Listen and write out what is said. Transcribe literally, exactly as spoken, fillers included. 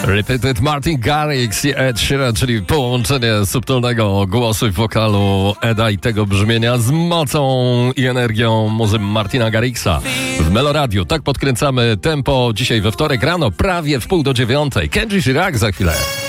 Repeated Martin Garrix i Ed Sheeran, czyli połączenie subtelnego głosu i wokalu Eda i tego brzmienia z mocą i energią muzy Martina Garrixa w Meloradiu. Tak podkręcamy tempo dzisiaj we wtorek rano, prawie w pół do dziewiątej. Kenji Girac za chwilę.